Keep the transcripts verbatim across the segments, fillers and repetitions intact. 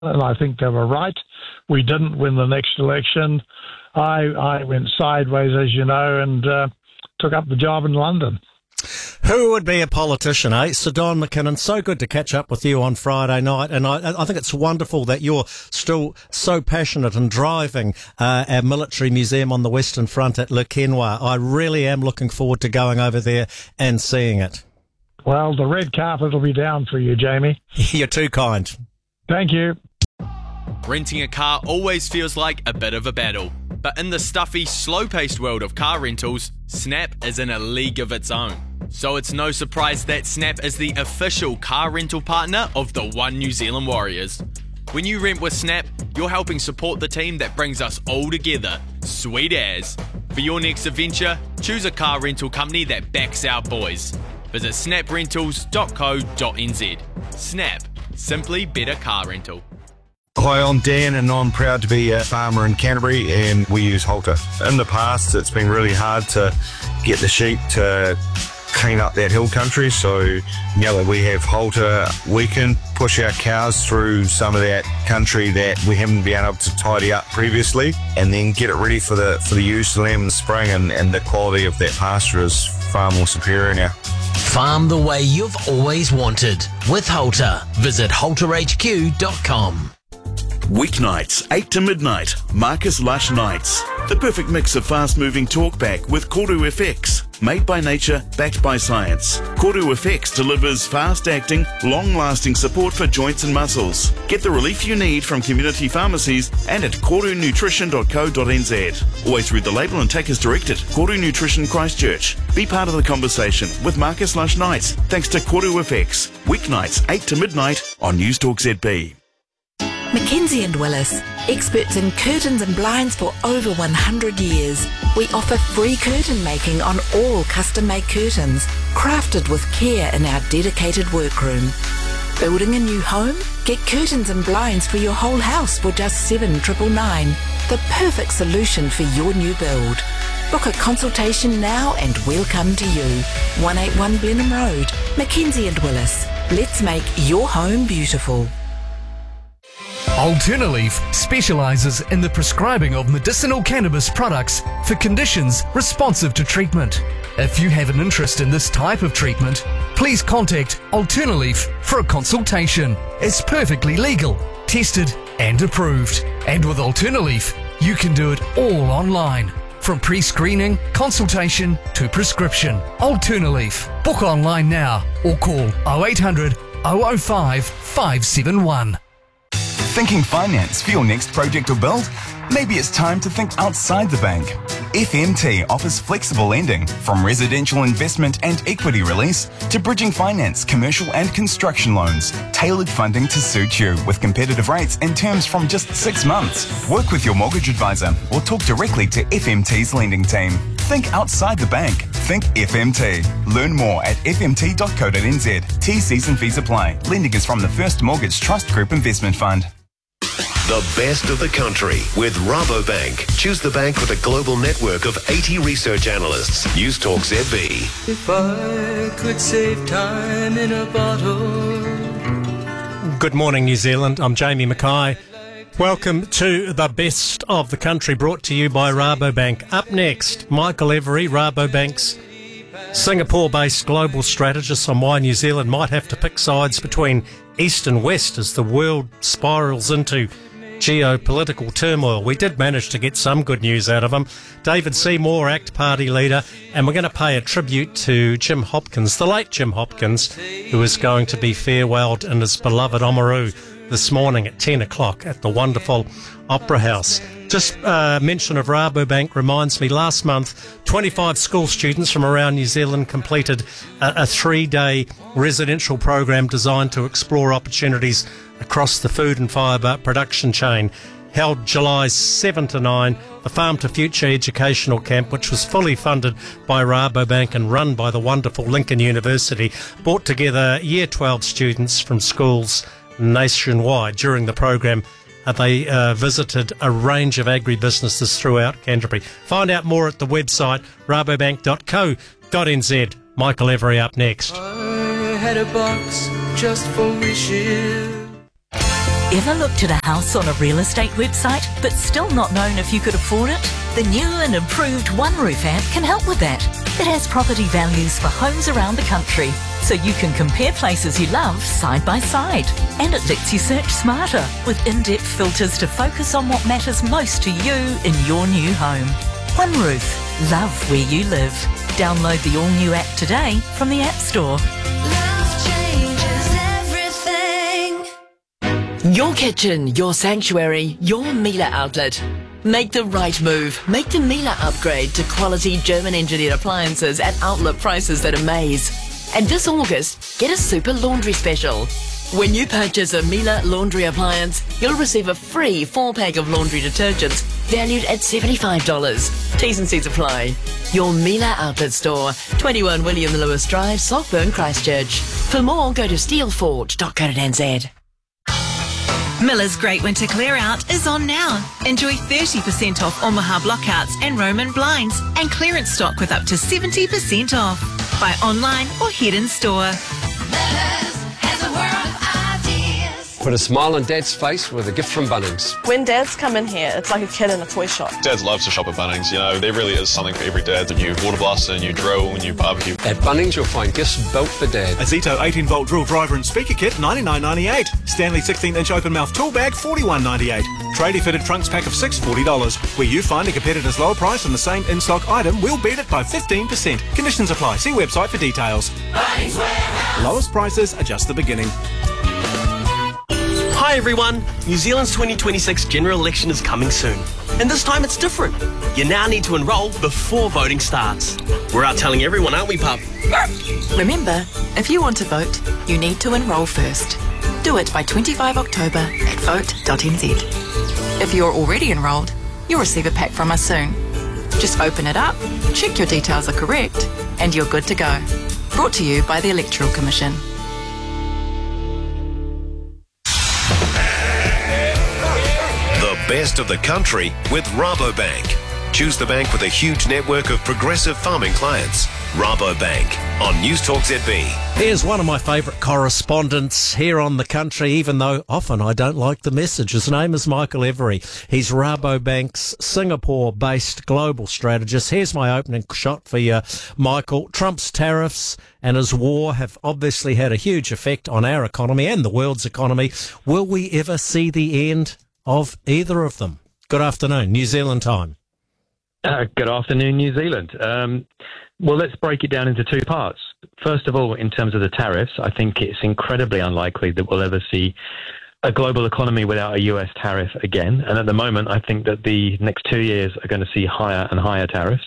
and I think they were right. We didn't win the next election. I, I went sideways, as you know, and uh, took up the job in London. Who would be a politician, eh? Sir Don McKinnon, so good to catch up with you on Friday night, and I, I think it's wonderful that you're still so passionate and driving uh, our military museum on the Western Front at Le Quesnoy. I really am looking forward to going over there and seeing it. Well, the red carpet will be down for you, Jamie. You're too kind. Thank you. Renting a car always feels like a bit of a battle, but in the stuffy, slow-paced world of car rentals, Snap is in a league of its own. So it's no surprise that Snap is the official car rental partner of the One New Zealand Warriors. When you rent with Snap, you're helping support the team that brings us all together. Sweet as. For your next adventure, choose a car rental company that backs our boys. Visit snap rentals dot co dot n z. Snap. Simply better car rental. Hi, I'm Dan and I'm proud to be a farmer in Canterbury and we use Halter. In the past, it's been really hard to get the sheep to clean up that hill country, so now that we have Halter, we can push our cows through some of that country that we haven't been able to tidy up previously, and then get it ready for the for the ewes to lamb in the spring, and, and the quality of that pasture is far more superior now. Farm the way you've always wanted with Halter. Visit halter h q dot com. Weeknights, eight to midnight, Marcus Lush Nights. The perfect mix of fast-moving talkback with Koru F X. Made by nature, backed by science. Koru F X delivers fast-acting, long-lasting support for joints and muscles. Get the relief you need from community pharmacies and at koru nutrition dot co dot n z. Always read the label and take as directed. Koru Nutrition Christchurch. Be part of the conversation with Marcus Lush Nights, thanks to Koru F X. Weeknights, eight to midnight on Newstalk Z B. Mackenzie and Willis, experts in curtains and blinds for over one hundred years. We offer free curtain making on all custom-made curtains, crafted with care in our dedicated workroom. Building a new home? Get curtains and blinds for your whole house for just seven thousand nine hundred ninety-nine dollars. The perfect solution for your new build. Book a consultation now and we'll come to you. one eighty-one Blenheim Road, Mackenzie and Willis. Let's make your home beautiful. Alternaleaf specialises in the prescribing of medicinal cannabis products for conditions responsive to treatment. If you have an interest in this type of treatment, please contact Alternaleaf for a consultation. It's perfectly legal, tested and approved. And with Alternaleaf, you can do it all online. From pre-screening, consultation to prescription. Alternaleaf. Book online now or call oh eight hundred, oh oh five, five seven one. Thinking finance for your next project or build? Maybe it's time to think outside the bank. F M T offers flexible lending, from residential investment and equity release to bridging finance, commercial and construction loans. Tailored funding to suit you with competitive rates and terms from just six months. Work with your mortgage advisor or talk directly to F M T's lending team. Think outside the bank. Think F M T. Learn more at f m t dot co dot n z. T Cs and fees apply. Lending is from the First Mortgage Trust Group Investment Fund. The best of the country with Rabobank. Choose the bank with a global network of eighty research analysts. Newstalk Z B. If I could save time in a bottle. Good morning, New Zealand. I'm Jamie Mackay. Welcome to the best of the country, brought to you by Rabobank. Up next, Michael Every, Rabobank's Singapore-based global strategist, on why New Zealand might have to pick sides between East and West as the world spirals into geopolitical turmoil. We did manage to get some good news out of him. David Seymour, ACT Party leader, and we're going to pay a tribute to Jim Hopkins, the late Jim Hopkins, who is going to be farewelled in his beloved Oamaru this morning at ten o'clock at the wonderful Opera House. Just uh, mention of Rabobank reminds me, last month, twenty-five school students from around New Zealand completed a, a three-day residential program designed to explore opportunities across the food and fibre production chain. Held July seventh to ninth, the Farm to Future educational camp, which was fully funded by Rabobank and run by the wonderful Lincoln University, brought together Year twelve students from schools nationwide. During the program, Uh, they uh, visited a range of agribusinesses throughout Canterbury. Find out more at the website rabobank dot co dot n z. Michael Every up next. I had a box just for wishes. Ever looked at a house on a real estate website but still not known if you could afford it? The new and improved OneRoof app can help with that. It has property values for homes around the country, so you can compare places you love side by side. And it lets you search smarter with in-depth filters to focus on what matters most to you in your new home. OneRoof. Love where you live. Download the all-new app today from the App Store. Your kitchen, your sanctuary, your Miele outlet. Make the right move. Make the Miele upgrade to quality German engineered appliances at outlet prices that amaze. And this August, get a super laundry special. When you purchase a Miele laundry appliance, you'll receive a free four pack of laundry detergents valued at seventy-five dollars. T's and C's apply. Your Miele outlet store, twenty-one William Lewis Drive, Saltburn, Christchurch. For more, go to steelforge dot co dot n z. Miller's Great Winter Clear Out is on now. Enjoy thirty percent off Omaha blockouts and Roman blinds and clearance stock with up to seventy percent off. Buy online or head in store. Miller's has a world of ideas. Put a smile on Dad's face with a gift from Bunnings. When dads come in here, it's like a kid in a toy shop. Dads love to shop at Bunnings. You know, there really is something for every dad. The new water blaster, new drill, new barbecue. At Bunnings, you'll find gifts built for Dad. A Zito eighteen volt drill driver and speaker kit, ninety-nine ninety-eight. Stanley sixteen inch open mouth tool bag, forty-one ninety-eight. Tradie fitted trunks pack of six, forty dollars. Where you find a competitor's lower price on the same in-stock item, we'll beat it by fifteen percent. Conditions apply. See website for details. Bunnings Warehouse. Lowest prices are just the beginning. Hi everyone, New Zealand's twenty twenty-six general election is coming soon. And this time it's different. You now need to enrol before voting starts. We're out telling everyone, aren't we, pup? Remember, if you want to vote, you need to enrol first. Do it by twenty-fifth of October at vote dot n z. If you're already enrolled, you'll receive a pack from us soon. Just open it up, check your details are correct, and you're good to go. Brought to you by the Electoral Commission. Best of the country with Rabobank. Choose the bank with a huge network of progressive farming clients. Rabobank on News Talk Z B. Here's one of my favourite correspondents here on the country, even though often I don't like the message. His name is Michael Every. He's Rabobank's Singapore-based global strategist. Here's my opening shot for you, Michael. Trump's tariffs and his war have obviously had a huge effect on our economy and the world's economy. Will we ever see the end of either of them? Good afternoon, New Zealand time. Uh, good afternoon, New Zealand. Um, well, let's break it down into two parts. First of all, in terms of the tariffs, I think it's incredibly unlikely that we'll ever see a global economy without a U S tariff again. And at the moment, I think that the next two years are going to see higher and higher tariffs.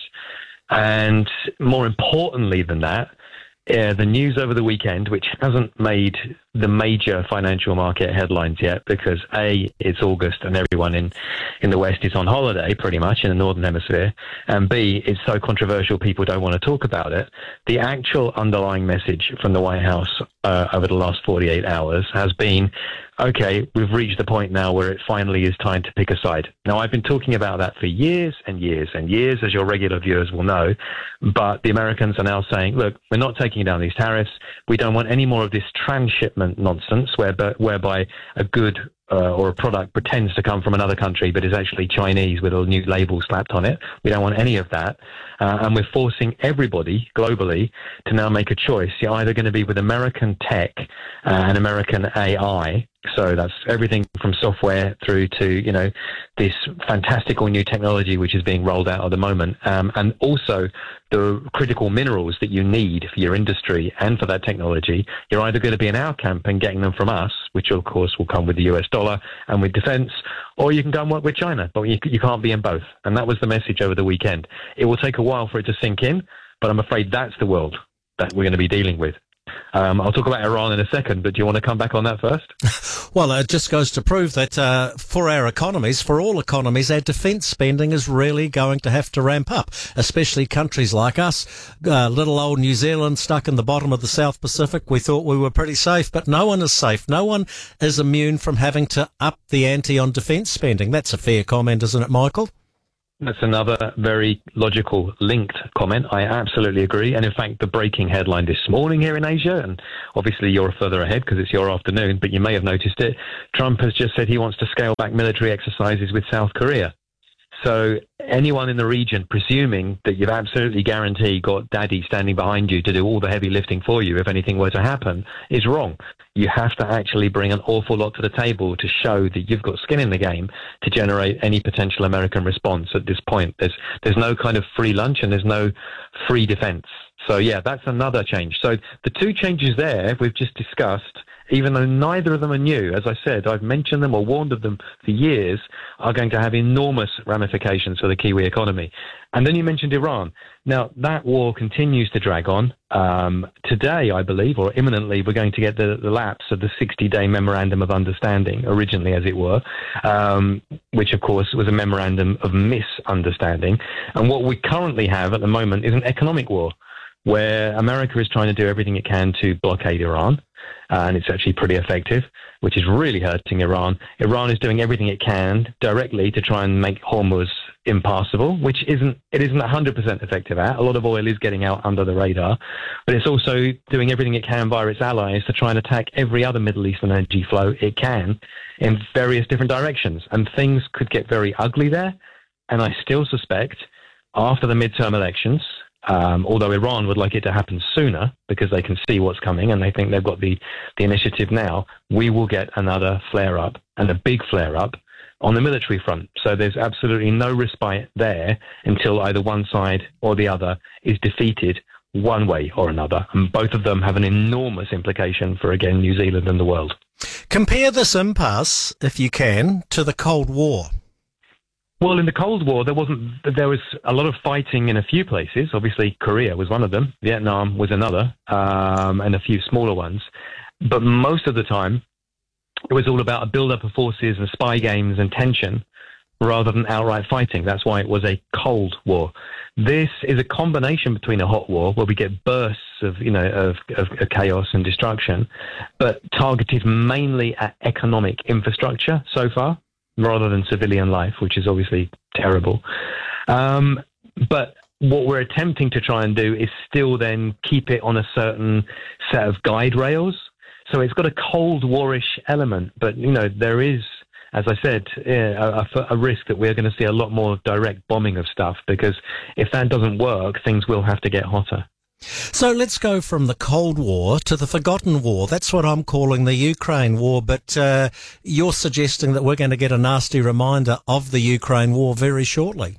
And more importantly than that, Uh, the news over the weekend, which hasn't made the major financial market headlines yet because A, it's August and everyone in, in the West is on holiday pretty much in the Northern Hemisphere, and B, it's so controversial people don't want to talk about it. The actual underlying message from the White House uh, over the last forty-eight hours has been, okay, we've reached the point now where it finally is time to pick a side. Now, I've been talking about that for years and years and years, as your regular viewers will know, but the Americans are now saying, look, we're not taking down these tariffs. We don't want any more of this transshipment nonsense whereby, whereby a good uh, or a product pretends to come from another country but is actually Chinese with a new label slapped on it. We don't want any of that. Uh, and we're forcing everybody globally to now make a choice. You're either going to be with American tech uh, and American A I. So that's everything from software through to, you know, this fantastical new technology which is being rolled out at the moment. Um, and also the critical minerals that you need for your industry and for that technology. You're either going to be in our camp and getting them from us, which of course will come with the U S dollar and with defense, or you can go and work with China, but you, you can't be in both. And that was the message over the weekend. It will take a while for it to sink in, but I'm afraid that's the world that we're going to be dealing with. Um, I'll talk about Iran in a second, but do you want to come back on that first? Well, it just goes to prove that uh, for our economies, for all economies, our defence spending is really going to have to ramp up, especially countries like us. Uh, little old New Zealand stuck in the bottom of the South Pacific. We thought we were pretty safe, but no one is safe. No one is immune from having to up the ante on defence spending. That's a fair comment, isn't it, Michael? That's another very logical, linked comment. I absolutely agree. And in fact, the breaking headline this morning here in Asia, and obviously you're further ahead because it's your afternoon, but you may have noticed it, Trump has just said he wants to scale back military exercises with South Korea. So anyone in the region presuming that you've absolutely guaranteed got daddy standing behind you to do all the heavy lifting for you if anything were to happen is wrong. You have to actually bring an awful lot to the table to show that you've got skin in the game to generate any potential American response at this point. There's there's no kind of free lunch and there's no free defense. So yeah, that's another change. So the two changes there we've just discussed, even though neither of them are new, as I said, I've mentioned them or warned of them for years, are going to have enormous ramifications for the Kiwi economy. And then you mentioned Iran. Now, that war continues to drag on. Um, today, I believe, or imminently, we're going to get the, the lapse of the sixty-day Memorandum of Understanding, originally, as it were, um, which, of course, was a memorandum of misunderstanding. And what we currently have at the moment is an economic war, where America is trying to do everything it can to blockade Iran. Uh, and it's actually pretty effective, which is really hurting Iran. Iran is doing everything it can directly to try and make Hormuz impassable, which isn't it isn't one hundred percent effective at. A lot of oil is getting out under the radar, but it's also doing everything it can via its allies to try and attack every other Middle Eastern energy flow it can in various different directions. And things could get very ugly there. And I still suspect after the midterm elections, Um, although Iran would like it to happen sooner because they can see what's coming and they think they've got the, the initiative now, we will get another flare-up and a big flare-up on the military front. So there's absolutely no respite there until either one side or the other is defeated one way or another. And both of them have an enormous implication for, again, New Zealand and the world. Compare this impasse, if you can, to the Cold War. Well, in the Cold War, there wasn't. There was a lot of fighting in a few places. Obviously, Korea was one of them. Vietnam was another, um, and a few smaller ones. But most of the time, it was all about a build-up of forces and spy games and tension, rather than outright fighting. That's why it was a Cold War. This is a combination between a hot war, where we get bursts of, you know, of, of, of chaos and destruction, but targeted mainly at economic infrastructure so far, rather than civilian life, which is obviously terrible. Um, but what we're attempting to try and do is still then keep it on a certain set of guide rails. So it's got a Cold War-ish element, but, you know, there is, as I said, a, a, a risk that we're going to see a lot more direct bombing of stuff, because if that doesn't work, things will have to get hotter. So let's go from the Cold War to the forgotten war. That's what I'm calling the Ukraine war, but uh, you're suggesting that we're going to get a nasty reminder of the Ukraine war very shortly.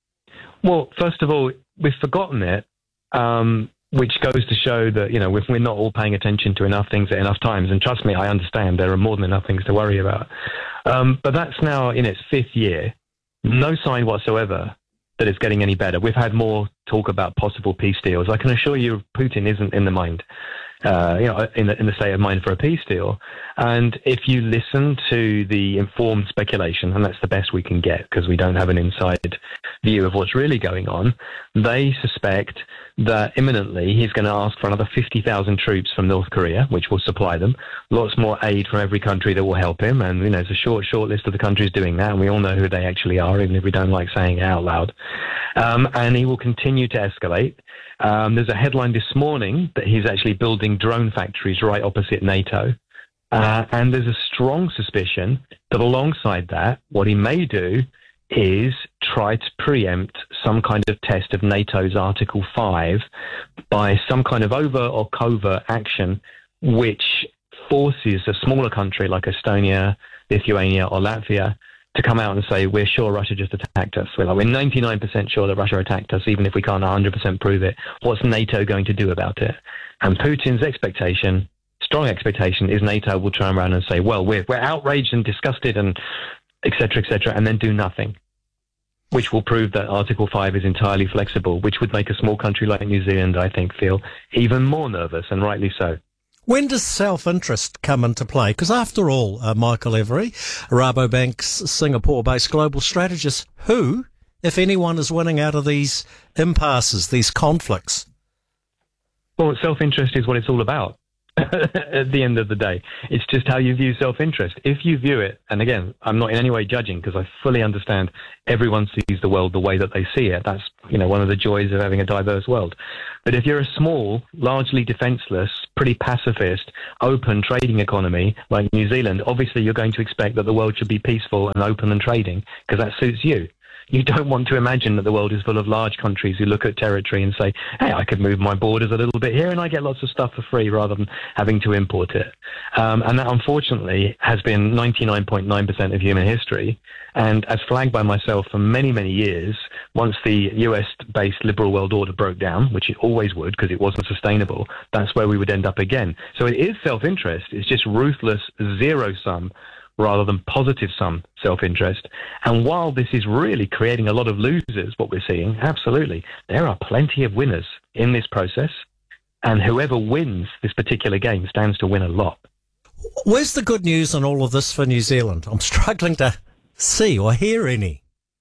Well, first of all, we've forgotten it, um, which goes to show that, you know, if we're not all paying attention to enough things at enough times, and trust me, I understand there are more than enough things to worry about. Um, but that's now in its fifth year. No sign whatsoever that it's getting any better. We've had more talk about possible peace deals. I can assure you Putin isn't in the mind, uh, you know, in the, in the state of mind for a peace deal. And if you listen to the informed speculation, and that's the best we can get because we don't have an inside view of what's really going on, they suspect that imminently he's going to ask for another fifty thousand troops from North Korea, which will supply them, lots more aid from every country that will help him. And, you know, it's a short, short list of the countries doing that, and we all know who they actually are, even if we don't like saying it out loud. Um, and he will continue to escalate. Um, there's a headline this morning that he's actually building drone factories right opposite NATO. Uh, and there's a strong suspicion that alongside that, what he may do is try to preempt some kind of test of NATO's Article five by some kind of overt or covert action which forces a smaller country like Estonia, Lithuania or Latvia to come out and say, we're sure Russia just attacked us. We're, like, we're ninety-nine percent sure that Russia attacked us, even if we can't one hundred percent prove it. What's NATO going to do about it? And Putin's expectation, strong expectation, is NATO will turn around and say, well, we're, we're outraged and disgusted and et cetera, et cetera, and then do nothing, which will prove that Article five is entirely flexible, which would make a small country like New Zealand, I think, feel even more nervous, and rightly so. When does self-interest come into play? Because after all, uh, Michael Every, Rabobank's Singapore-based global strategist, who, if anyone, is winning out of these impasses, these conflicts? Well, self-interest is what it's all about. at the end of the day. It's just how you view self-interest. If you view it, and again, I'm not in any way judging because I fully understand everyone sees the world the way that they see it. That's, you know, one of the joys of having a diverse world. But if you're a small, largely defenseless, pretty pacifist, open trading economy like New Zealand, obviously you're going to expect that the world should be peaceful and open and trading because that suits you. You don't want to imagine that the world is full of large countries who look at territory and say, hey, I could move my borders a little bit here and I get lots of stuff for free rather than having to import it. Um, and that, unfortunately, has been ninety-nine point nine percent of human history. And as flagged by myself for many, many years, once the U S-based liberal world order broke down, which it always would because it wasn't sustainable, that's where we would end up again. So it is self-interest. It's just ruthless zero-sum rather than positive sum self-interest. And while this is really creating a lot of losers, what we're seeing, absolutely, there are plenty of winners in this process. And whoever wins this particular game stands to win a lot. Where's the good news on all of this for New Zealand? I'm struggling to see or hear any.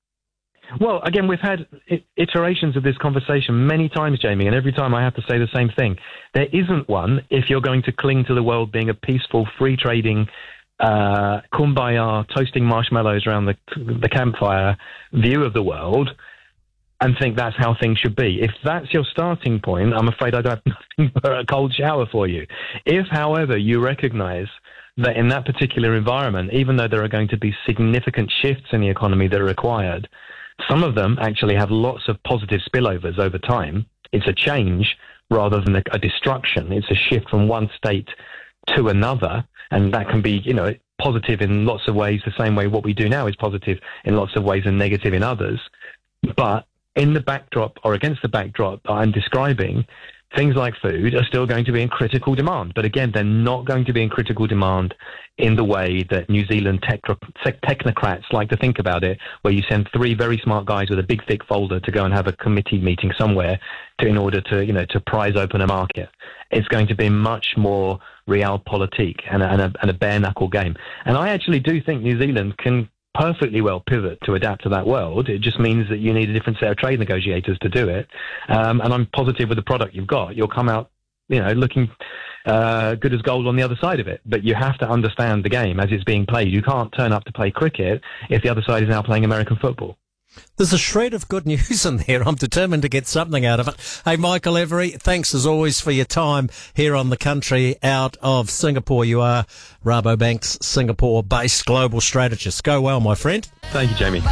Well, again, we've had iterations of this conversation many times, Jamie, and every time I have to say the same thing. There isn't one if you're going to cling to the world being a peaceful, free-trading, Uh, kumbaya, toasting marshmallows around the the campfire view of the world and think that's how things should be. If that's your starting point, I'm afraid I don't have nothing but a cold shower for you. If, however, you recognize that in that particular environment, even though there are going to be significant shifts in the economy that are required, some of them actually have lots of positive spillovers over time. It's a change rather than a, a destruction. It's a shift from one state to another. And that can be, you know, positive in lots of ways, the same way what we do now is positive in lots of ways and negative in others. But in the backdrop or against the backdrop that I'm describing, things like food are still going to be in critical demand. But again, they're not going to be in critical demand in the way that New Zealand technocrats like to think about it, where you send three very smart guys with a big, thick folder to go and have a committee meeting somewhere to, in order to, you know, to prize open a market. It's going to be much more realpolitik and a, and a, and a bare-knuckle game. And I actually do think New Zealand can perfectly well pivot to adapt to that world. It just means that you need a different set of trade negotiators to do it. Um, and I'm positive with the product you've got, you'll come out, you know, looking uh, good as gold on the other side of it. But you have to understand the game as it's being played. You can't turn up to play cricket if the other side is now playing American football. There's a shred of good news in there. I'm determined to get something out of it. Hey, Michael Every, thanks as always for your time here on The Country out of Singapore. You are Rabobank's Singapore-based global strategist. Go well, my friend. Thank you, Jamie.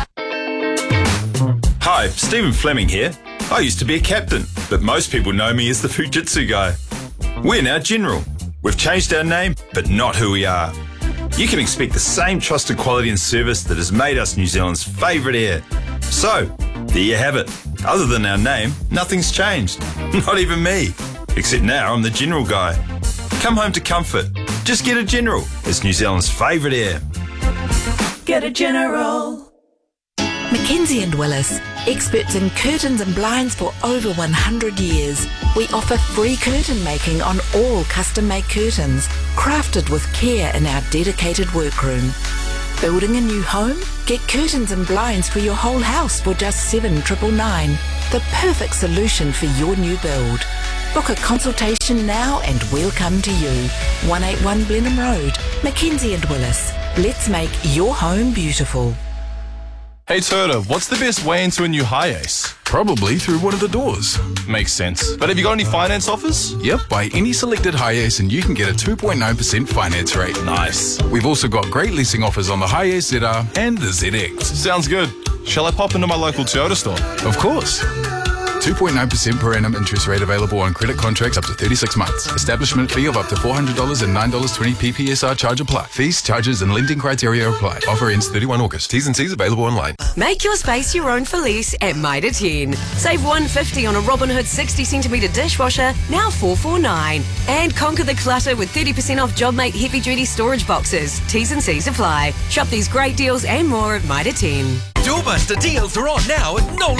Hi, Stephen Fleming here. I used to be a captain, but most people know me as the Fujitsu guy. We're now General. We've changed our name, but not who we are. You can expect the same trusted quality and service that has made us New Zealand's favourite air. So, there you have it. Other than our name, nothing's changed. Not even me. Except now I'm the General guy. Come home to comfort. Just get a General. It's New Zealand's favourite air. Get a General. Mackenzie and Willis, experts in curtains and blinds for over one hundred years. We offer free curtain making on all custom-made curtains, crafted with care in our dedicated workroom. Building a new home? Get curtains and blinds for your whole house for just seven thousand nine hundred ninety-nine dollars. The perfect solution for your new build. Book a consultation now and we'll come to you. one eighty-one Blenheim Road, Mackenzie and Willis. Let's make your home beautiful. Hey Turda, what's the best way into a new Hi-Ace? Probably through one of the doors. Makes sense. But have you got any finance offers? Yep, buy any selected Hi-Ace and you can get a two point nine percent finance rate. Nice. We've also got great leasing offers on the Hi-Ace Z R and the Z X. Sounds good. Shall I pop into my local Toyota store? Of course. two point nine percent per annum interest rate available on credit contracts up to thirty-six months. Establishment fee of up to four hundred dollars and nine dollars twenty P P S R charge apply. Fees, charges and lending criteria apply. Offer ends thirty-first August. T's and C's available online. Make your space your own for lease at Mitre ten. Save one hundred fifty dollars on a Robin Hood sixty centimetre dishwasher, now four hundred forty-nine dollars. And conquer the clutter with thirty percent off JobMate heavy duty storage boxes. T's and C's apply. Shop these great deals and more at Mitre ten. Doorbuster deals are on now at no